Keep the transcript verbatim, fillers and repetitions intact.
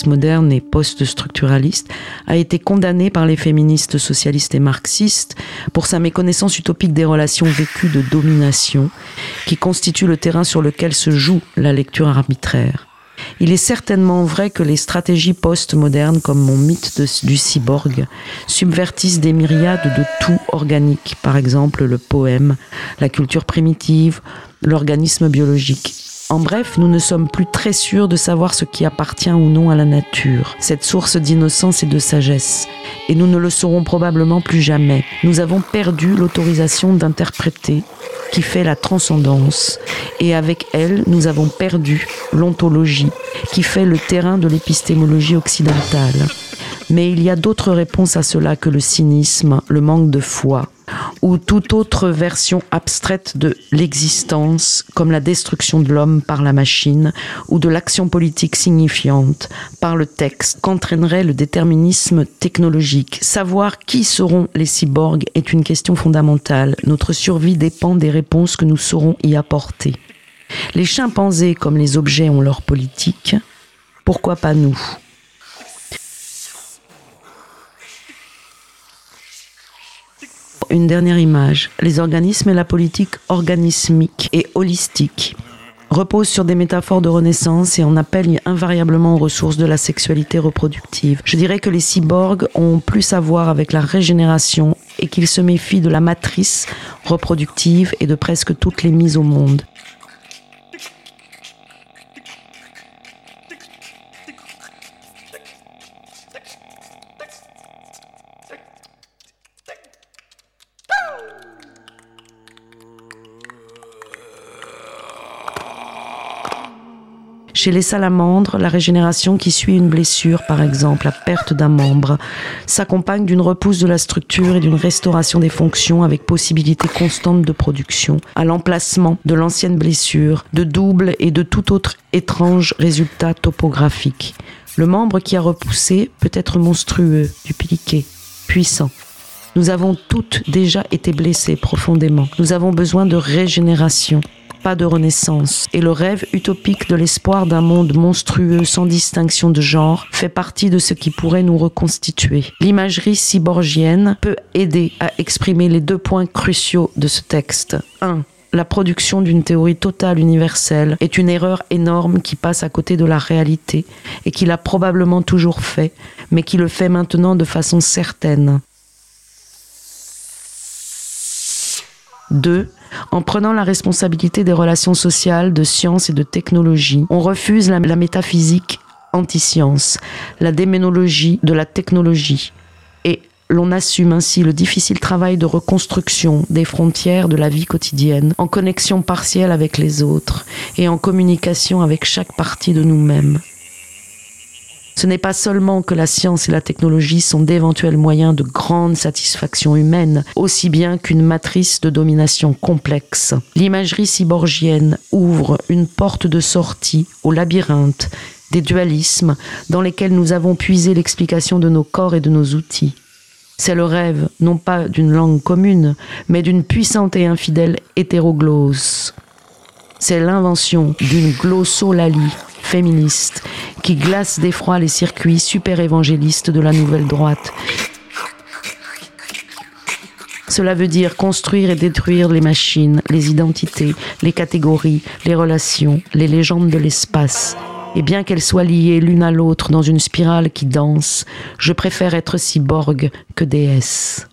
moderne et post-structuraliste, a été condamné par les féministes socialistes et marxistes pour sa méconnaissance utopique des relations vécues de domination qui constituent le terrain sur lequel se joue la lecture arbitraire. Il est certainement vrai que les stratégies post-modernes, comme mon mythe de, du cyborg, subvertissent des myriades de tout organique, par exemple le poème, la culture primitive, l'organisme biologique. En bref, nous ne sommes plus très sûrs de savoir ce qui appartient ou non à la nature, cette source d'innocence et de sagesse. Et nous ne le saurons probablement plus jamais. Nous avons perdu l'autorisation d'interpréter, qui fait la transcendance. Et avec elle, nous avons perdu l'ontologie, qui fait le terrain de l'épistémologie occidentale. Mais il y a d'autres réponses à cela que le cynisme, le manque de foi, ou toute autre version abstraite de l'existence, comme la destruction de l'homme par la machine, ou de l'action politique signifiante par le texte, qu'entraînerait le déterminisme technologique. Savoir qui seront les cyborgs est une question fondamentale. Notre survie dépend des réponses que nous saurons y apporter. Les chimpanzés, comme les objets, ont leur politique. Pourquoi pas nous ? Une dernière image. Les organismes et la politique organismique et holistique reposent sur des métaphores de renaissance et en appellent invariablement aux ressources de la sexualité reproductive. Je dirais que les cyborgs ont plus à voir avec la régénération et qu'ils se méfient de la matrice reproductive et de presque toutes les mises au monde. Chez les salamandres, la régénération qui suit une blessure, par exemple la perte d'un membre, s'accompagne d'une repousse de la structure et d'une restauration des fonctions avec possibilité constante de production, à l'emplacement de l'ancienne blessure, de double et de tout autre étrange résultat topographique. Le membre qui a repoussé peut être monstrueux, dupliqué, puissant. Nous avons toutes déjà été blessées profondément. Nous avons besoin de régénération, pas de renaissance. Et le rêve utopique de l'espoir d'un monde monstrueux sans distinction de genre fait partie de ce qui pourrait nous reconstituer. L'imagerie cyborgienne peut aider à exprimer les deux points cruciaux de ce texte. un. La production d'une théorie totale universelle est une erreur énorme qui passe à côté de la réalité et qui l'a probablement toujours fait, mais qui le fait maintenant de façon certaine. deux. En prenant la responsabilité des relations sociales, de science et de technologie, on refuse la, la métaphysique anti-science, la démonologie de la technologie, et l'on assume ainsi le difficile travail de reconstruction des frontières de la vie quotidienne, en connexion partielle avec les autres et en communication avec chaque partie de nous-mêmes. Ce n'est pas seulement que la science et la technologie sont d'éventuels moyens de grande satisfaction humaine, aussi bien qu'une matrice de domination complexe. L'imagerie cyborgienne ouvre une porte de sortie au labyrinthe des dualismes dans lesquels nous avons puisé l'explication de nos corps et de nos outils. C'est le rêve, non pas d'une langue commune, mais d'une puissante et infidèle hétéroglose. C'est l'invention d'une glossolalie féministe qui glace d'effroi les circuits super-évangélistes de la nouvelle droite. Cela veut dire construire et détruire les machines, les identités, les catégories, les relations, les légendes de l'espace. Et bien qu'elles soient liées l'une à l'autre dans une spirale qui danse, je préfère être cyborg que déesse.